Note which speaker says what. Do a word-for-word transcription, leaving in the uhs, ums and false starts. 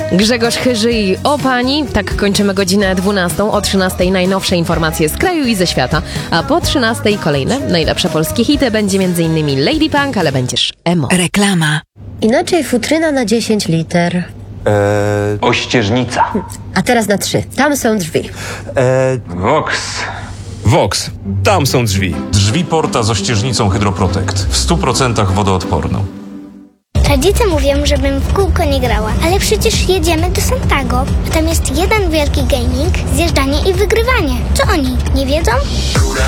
Speaker 1: Grzegorz Chyży i O Pani. Tak kończymy godzinę dwunastą. O trzynastej najnowsze informacje z kraju i ze świata. A po trzynastej kolejne najlepsze polskie hity. Będzie m.in. Lady Punk, ale będziesz emo.
Speaker 2: Reklama.
Speaker 3: Inaczej futryna na dziesięć liter.
Speaker 4: Eee,
Speaker 5: Ościeżnica.
Speaker 3: A teraz na trzy. Tam są drzwi.
Speaker 4: eee,
Speaker 5: Vox.
Speaker 6: Vox. Tam są drzwi.
Speaker 7: Drzwi Porta z ościeżnicą Hydroprotect. W stu procentach wodoodporną.
Speaker 8: Rodzice mówią, żebym w kółko nie grała, ale przecież jedziemy do Santago, a tam jest jeden wielki gaming, zjeżdżanie i wygrywanie. Co oni, nie wiedzą?